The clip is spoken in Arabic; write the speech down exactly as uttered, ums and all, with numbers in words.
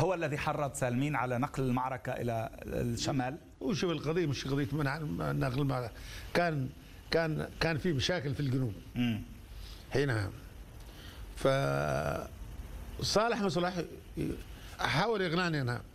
هو الذي حرض سالمين على نقل المعركة إلى الشمال؟ وشوف القضية مش قضية منع نقل المعركة، كان كان كان في مشاكل في الجنوب مم. حينها. ف صالح مصلح حاول يقنعني أنا